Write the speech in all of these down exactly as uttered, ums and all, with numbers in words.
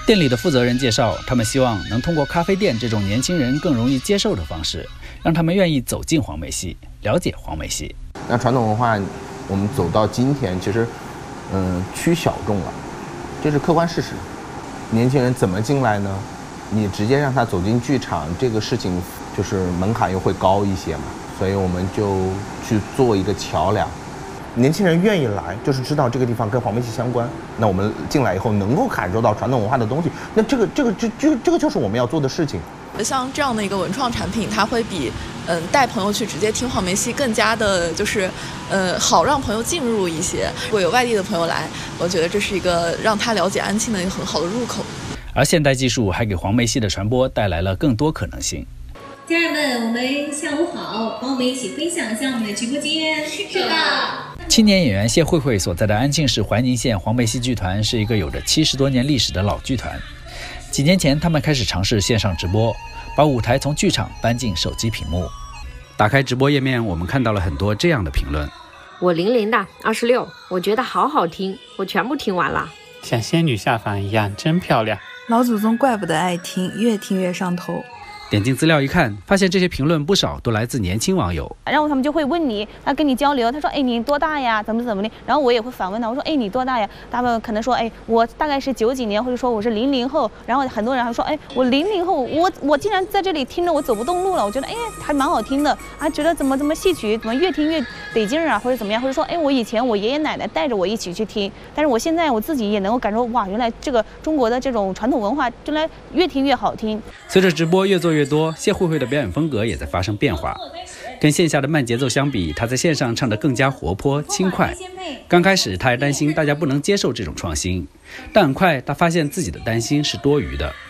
店里的负责人介绍，他们希望能通过咖啡店这种年轻人更容易接受的方式，让他们愿意走进黄梅戏，了解黄梅戏。 那传统文化，我们走到今天，其实，嗯，趋小众了，这是客观事实。年轻人怎么进来呢？你直接让他走进剧场，这个事情就是门槛又会高一些嘛，所以我们就去做一个桥梁。年轻人愿意来，就是知道这个地方跟黄梅戏相关。那我们进来以后，能够感受到传统文化的东西，那这个这个这这这个就是我们要做的事情。 像这样的一个文创产品，它会比嗯带朋友去直接听黄梅戏更加的，就是呃好让朋友进入一些。如果有外地的朋友来，我觉得这是一个让他了解安庆的一个很好的入口。 而现代技术还给黄梅戏的传播带来了更多可能性。 家人们，我们下午好，帮我们一起分享一下我们的直播间。是的。 青年演员谢慧慧所在的安庆市怀宁县黄梅戏剧团是一个有着七十多年历史的老剧团。几年前，他们开始尝试线上直播，把舞台从剧场搬进手机屏幕。打开直播页面，我们看到了很多这样的评论： 我零零的，二十六，我觉得好好听，我全部听完了。 像仙女下凡一样，真漂亮。 老祖宗怪不得爱听，越听越上头。 点进资料一看，发现这些评论不少都来自年轻网友。 然后他们就会问你，他跟你交流，他说：“哎，你多大呀？怎么怎么的？”然后我也会反问他，我说：“哎，你多大呀？”他们可能说：“哎，我大概是九几年，或者说我是零零后。”然后很多人还说：“哎，我零零后，我我竟然在这里听着我走不动路了。”我觉得哎还蛮好听的啊，觉得怎么怎么戏曲怎么越听越得劲啊，或者怎么样，或者说哎我以前我爷爷奶奶带着我一起去听，但是我现在我自己也能够感受哇，原来这个中国的这种传统文化，原来越听越好听。 随着直播越做越多，谢慧慧的表演风格也在发生变化。跟线下的慢节奏相比，她在线上唱得更加活泼轻快。刚开始她还担心大家不能接受这种创新，但很快她发现自己的担心是多余的。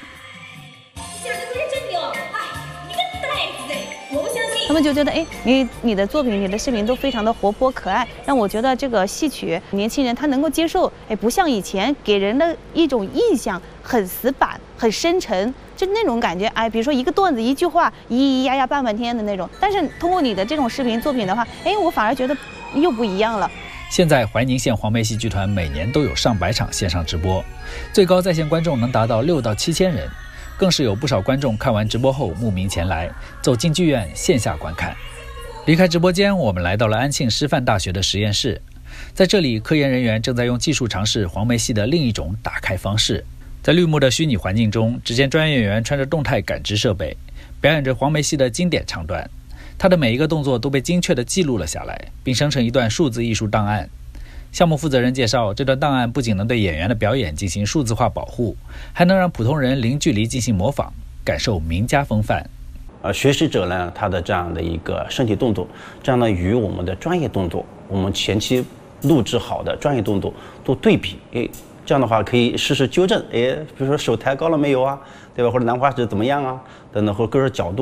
他们就觉得，哎，你你的作品、你的视频都非常的活泼可爱，让我觉得这个戏曲年轻人他能够接受，哎，不像以前给人的一种印象很死板、很深沉，就那种感觉，哎，比如说一个段子、一句话，咿咿呀呀半半天的那种。但是通过你的这种视频作品的话，哎，我反而觉得又不一样了。 现在怀宁县黄梅戏剧团每年都有上百场线上直播，最高在线观众能达到六到七千人。更是有不少观众看完直播后慕名前来，走进剧院线下观看。离开直播间，我们来到了安庆师范大学的实验室，在这里，科研人员正在用技术尝试黄梅戏的另一种打开方式。在绿幕的虚拟环境中，只见专业演员穿着动态感知设备，表演着黄梅戏的经典唱段。他的每一个动作都被精确地记录了下来，并生成一段数字艺术档案。项目负责人介绍，这段档案不仅能对演员的表演进行数字化保护，还能让普通人零距离进行模仿，感受名家风范。 呃，学习者呢，他的这样的一个身体动作，这样呢与我们的专业动作，我们前期录制好的专业动作做对比，哎，这样的话可以实时纠正，哎，比如说手抬高了没有啊，对吧？或者兰花指怎么样啊，等等，或者各种角度。